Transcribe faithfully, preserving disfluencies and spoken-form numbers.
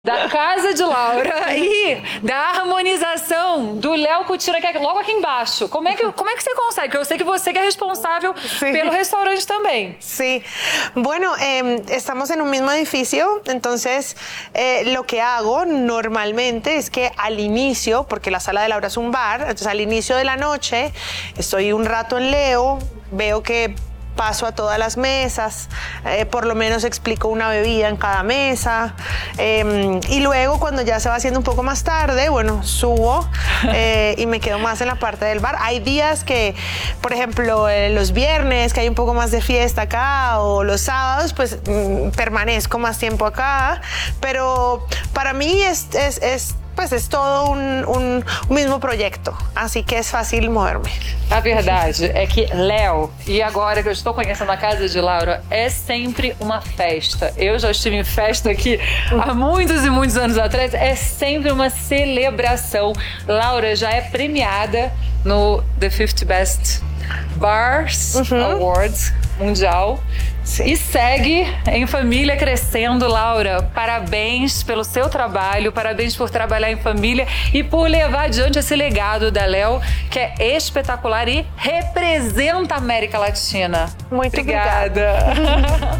Da casa de Laura e da harmonização do Léo Cutina, que é logo aqui embaixo. Como é que, como é que você consegue? Porque eu sei que você que é responsável sí. pelo restaurante también. Sí. Bueno, eh, estamos en un mismo edificio, entonces eh, lo que hago normalmente es que al inicio, porque la sala de Laura es un bar, entonces al inicio de la noche estoy un rato en Leo, veo que paso a todas las mesas, eh, por lo menos explico una bebida en cada mesa, eh, y luego cuando ya se va haciendo un poco más tarde, bueno, subo eh, y me quedo más en la parte del bar. Hay días que, por ejemplo, eh, los viernes, que hay un poco más de fiesta acá, o los sábados, pues mm, permanezco más tiempo acá, pero para mí es, es, es pues es todo un, un, un mismo proyecto, así que es fácil moverme. A verdade é que Léo, e agora que eu estou conhecendo a casa de Laura, é sempre uma festa. Eu já estive em festa aqui há muitos e muitos anos atrás, é sempre uma celebração. Laura já é premiada no The fifty Best Bars uhum. Awards Mundial. Sim. E segue em família crescendo, Laura. Parabéns pelo seu trabalho, parabéns por trabalhar em família e por levar adiante esse legado da Léo, que é espetacular e representa a América Latina. Muito obrigada. obrigada.